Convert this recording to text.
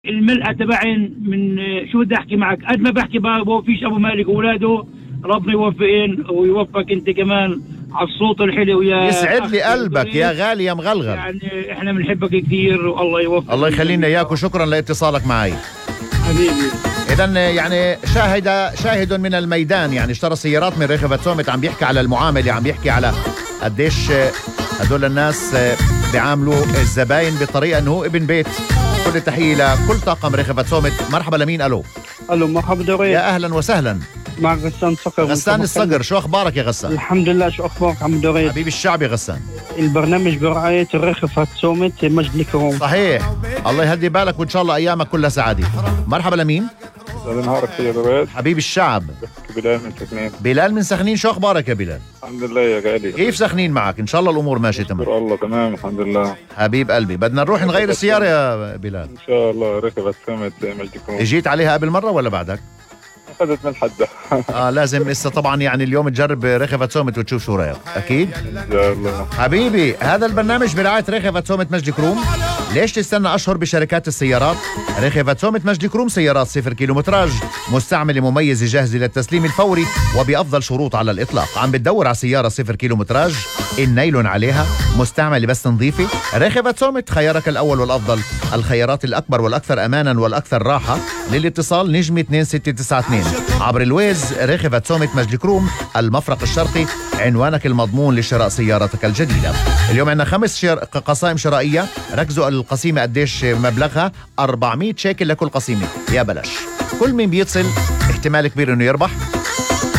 الملأ تبعين من شو بدي احكي معك، قد ما بحكي بابا فيش ابو مالك واولاده، ربنا يوفقين ويوفقك انت كمان على الصوت الحلو يا يسعد لي قلبك يا غالي يا مغلغل. يعني احنا بنحبك كثير والله يوفقك. الله يخلينا اياك وشكرا لاتصالك معي حبيبي. اذا يعني شاهد من الميدان، يعني اشترى سيارات من رخفة سومت، عم بيحكي على المعامله، عم بيحكي على قديش هدول الناس بيعاملوا الزباين بطريقه انه هو ابن بيت. كل التحيه لكل طاقم رخفة سومت. مرحبا لمين؟ الو مرحبا دوري. يا اهلا وسهلا. مع غسان صقر. غسان الصقر، شو اخبارك يا غسان؟ الحمد لله، شو اخبارك عم دوري؟ حبيبي الشعب يا غسان. البرنامج برعاية رخفة سومت مجد الكروم. صحيح، الله يهدي بالك وان شاء الله ايامك كلها سعاده. مرحبا لمين؟ نهارك يا دويت. حبيب الشعب. بلال من سخنين. بلال من سخنين، شو اخبارك يا بلال؟ الحمد لله يا غالي. كيف سخنين معك؟ ان شاء الله الامور ماشيه تمام. شكر الله تمام الحمد لله. حبيب قلبي، بدنا نروح نغير السياره يا بلال. ان شاء الله ركبت سمت مجدكم. اجيت عليها قبل مره ولا بعدك؟ اخذت من حدها. لازم لسه طبعا، يعني اليوم تجرب رخفة سومت وتشوف شو رايك. اكيد ان شاء الله. حبيبي، هذا البرنامج برعايه رخفة سومت مجد كروم. ليش تستنى اشهر بشركات السيارات؟ رخفة سومت مجد كروم، سيارات 0 كيلومتراج مستعمله مميزه جاهزه للتسليم الفوري وبافضل شروط على الاطلاق. عم بتدور على سياره 0 كيلومتراج النايلون عليها مستعمله بس نظيفه؟ رخفة سومت خيارك الاول والافضل. الخيارات الاكبر والاكثر امانا والاكثر راحه. للاتصال نجم 2692 عبر الويز. رخفة سومت مجد كروم، المفرق الشرقي، عنوانك المضمون لشراء سيارتك الجديدة. اليوم عندنا 5 قصائم شرائية. ركزوا القسيمة قديش مبلغها، 400 شيكل لكل قسيمة. يا بلاش. كل مين بيتصل احتمال كبير انه يربح.